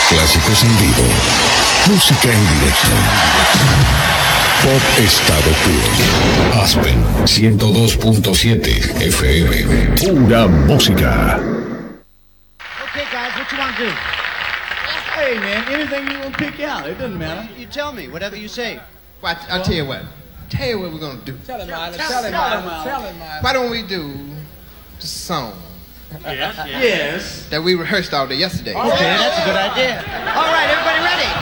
Clásicos en vivo. Música en directo. Pop estado puro. Aspen 102.7 FM. Pura música. Okay, guys, what you want to do? Hey, man, anything you want to pick out. It doesn't matter. You tell me, whatever you say. Well, I'll tell you what. Tell you what we're going to do. Tell him, Myla. Tell him, Myla. Why don't we do the song Yes. that we rehearsed all day yesterday? Okay, that's a good idea. All right, everybody ready?